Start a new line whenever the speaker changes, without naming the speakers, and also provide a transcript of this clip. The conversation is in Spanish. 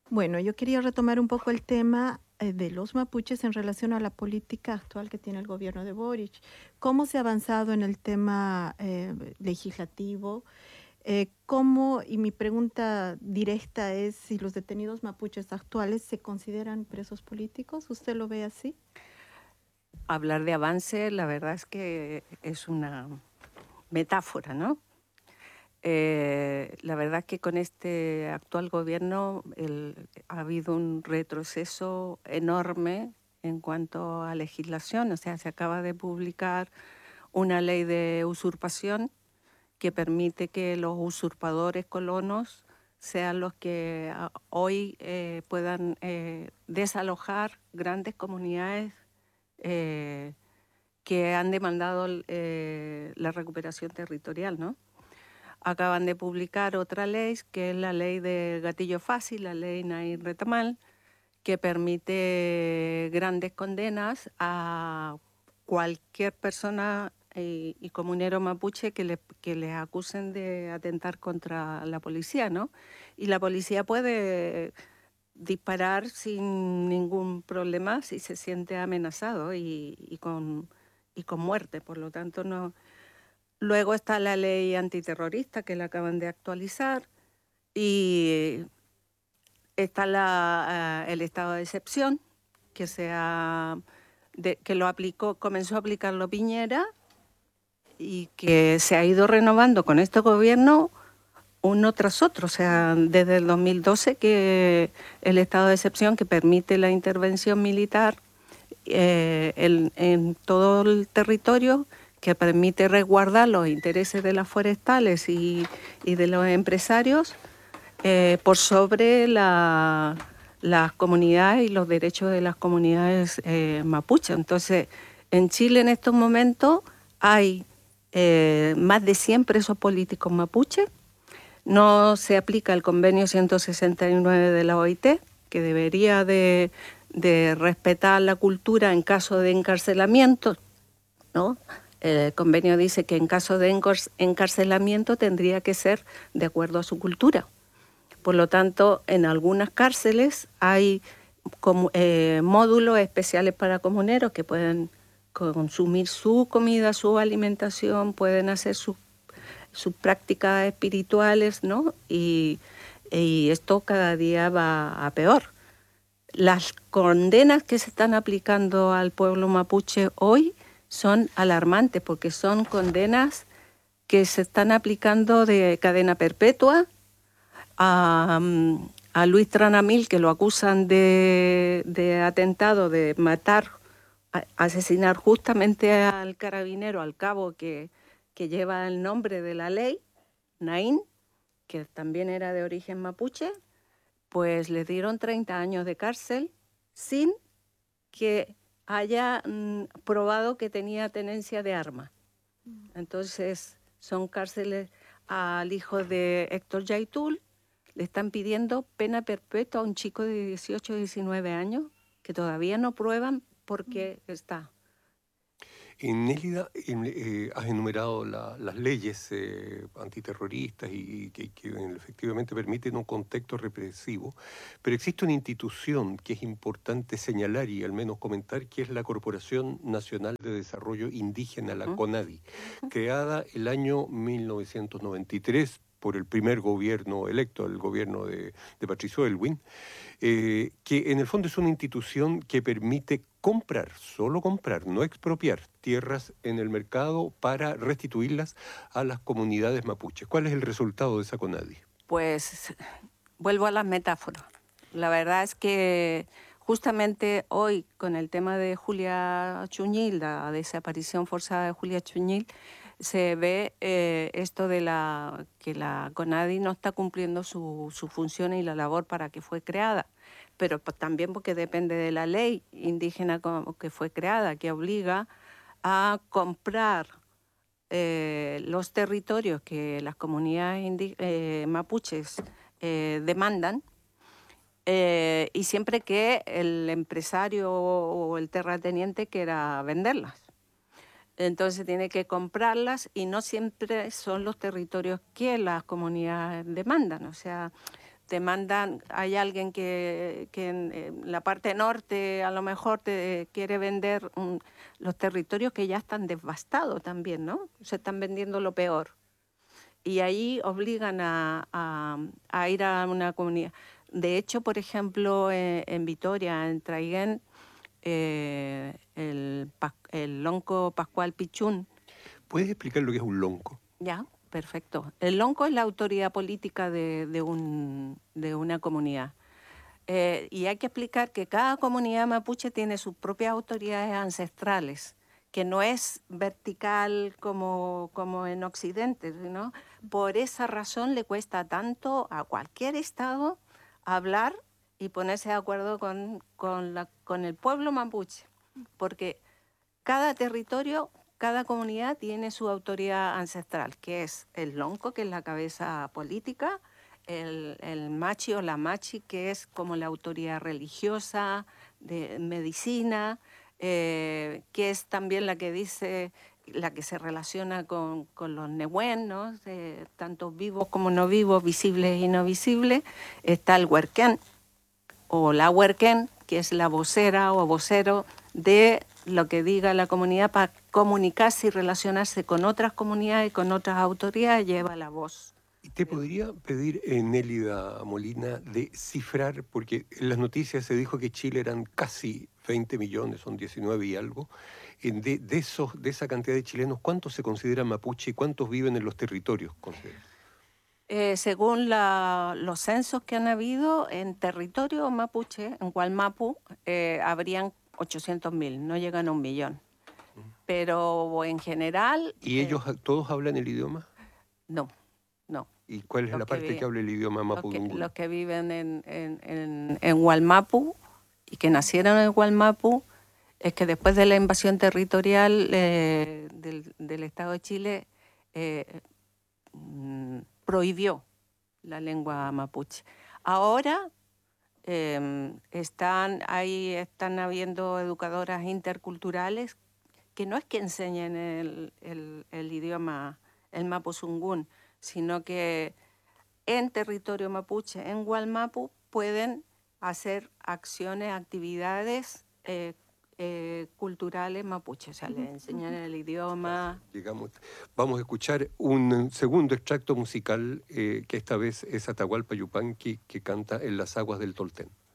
Bueno, yo quería retomar un poco el tema de los mapuches en relación a la política actual que tiene el gobierno de Boric. ¿Cómo se ha avanzado en el tema legislativo? ¿Cómo, y mi pregunta directa es si los detenidos mapuches actuales se consideran presos políticos? ¿Usted lo ve así?
Hablar de avance, la verdad es que es una metáfora, ¿no? La verdad es que con este actual gobierno ha habido un retroceso enorme en cuanto a legislación. O sea, se acaba de publicar una ley de usurpación que permite que los usurpadores colonos sean los que hoy puedan desalojar grandes comunidades eh, que han demandado la recuperación territorial, ¿no? Acaban de publicar otra ley, que es la ley de gatillo fácil, la ley Nair Retamal, que permite grandes condenas a cualquier persona y comunero mapuche que les acusen de atentar contra la policía, ¿no? Y la policía puede disparar sin ningún problema si se siente amenazado y con muerte. Por lo tanto, no. Luego está la ley antiterrorista que la acaban de actualizar y está el estado de excepción que lo aplicó, comenzó a aplicarlo Piñera y que se ha ido renovando con este gobierno uno tras otro. O sea, desde el 2012 que el estado de excepción que permite la intervención militar en todo el territorio, que permite resguardar los intereses de las forestales y de los empresarios por sobre las comunidades y los derechos de las comunidades mapuche. Entonces, en Chile en estos momentos hay más de 100 presos políticos mapuche. No se aplica el convenio 169 de la OIT, que debería de respetar la cultura en caso de encarcelamiento, ¿no? El convenio dice que en caso de encarcelamiento tendría que ser de acuerdo a su cultura. Por lo tanto, en algunas cárceles hay módulos especiales para comuneros que pueden consumir su comida, su alimentación, pueden hacer sus prácticas espirituales, ¿no? Y esto cada día va a peor. Las condenas que se están aplicando al pueblo mapuche hoy son alarmantes porque son condenas que se están aplicando de cadena perpetua a Luis Tranamil, que lo acusan de atentado, de matar, asesinar justamente al carabinero, al cabo que lleva el nombre de la ley, Naín, que también era de origen mapuche, pues le dieron 30 años de cárcel sin que haya probado que tenía tenencia de arma. Entonces, son cárceles al hijo de Héctor Yaitul, le están pidiendo pena perpetua a un chico de 18 o 19 años que todavía no prueban por qué está.
Nélida, has enumerado las leyes antiterroristas y que efectivamente permiten un contexto represivo, pero existe una institución que es importante señalar y al menos comentar, que es la Corporación Nacional de Desarrollo Indígena, la CONADI, creada el año 1993 por el primer gobierno electo, el gobierno de Patricio Aylwin, que en el fondo es una institución que permite comprar, solo comprar, no expropiar tierras en el mercado para restituirlas a las comunidades mapuches. ¿Cuál es el resultado de esa CONADI?
Pues vuelvo a las metáforas. La verdad es que justamente hoy, con el tema de Julia Chuñil, la desaparición forzada de Julia Chuñil, se ve esto de que la CONADI no está cumpliendo su función y la labor para que fue creada, pero también porque depende de la ley indígena que fue creada, que obliga a comprar los territorios que las comunidades mapuches demandan, y siempre que el empresario o el terrateniente quiera venderlas. Entonces tiene que comprarlas y no siempre son los territorios que las comunidades demandan. O sea, te mandan, hay alguien que en la parte norte a lo mejor te quiere vender los territorios que ya están devastados también, ¿no? Se están vendiendo lo peor. Y ahí obligan a ir a una comunidad. De hecho, por ejemplo, en Vitoria, en Traiguén, el lonco Pascual Pichún.
¿Puedes explicar lo que es un lonco?
Ya, perfecto. El lonco es la autoridad política de una comunidad. Y hay que explicar que cada comunidad mapuche tiene sus propias autoridades ancestrales, que no es vertical como en Occidente, ¿no? Por esa razón le cuesta tanto a cualquier estado hablar y ponerse de acuerdo con el pueblo mapuche, porque cada territorio, cada comunidad tiene su autoridad ancestral, que es el lonco, que es la cabeza política, el machi o la machi, que es como la autoridad religiosa, de medicina, que es también la que dice, la que se relaciona con los nehuen, ¿no? Tanto vivos como no vivos, visibles y no visibles. Está el huerquén o la huerquén, que es la vocera o vocero de lo que diga la comunidad para comunicarse y relacionarse con otras comunidades y con otras autoridades, lleva la voz.
¿Y te podría pedir, Nélida Molina, de cifrar, porque en las noticias se dijo que Chile eran casi 20 millones, son 19 y algo, de esa cantidad de chilenos, ¿cuántos se consideran mapuche y cuántos viven en los territorios?
Según los censos que han habido en territorio mapuche, en Gualmapu, habrían 800.000, no llegan a 1 millón. Pero en general...
¿Y ellos todos hablan el idioma?
No, no.
¿Y cuál es la parte que habla el idioma mapudungun?
Los que viven en Gualmapu y que nacieron en Gualmapu, es que después de la invasión territorial del Estado de Chile, prohibió la lengua mapuche. Ahora están habiendo educadoras interculturales que no es que enseñen el idioma, el mapuzungún, sino que en territorio mapuche, en Gualmapu, pueden hacer acciones, actividades culturales mapuche, o sea, les enseñan el idioma.
Digamos, vamos a escuchar un segundo extracto musical que esta vez es Atahualpa Yupanqui, que canta En las aguas del Tolten.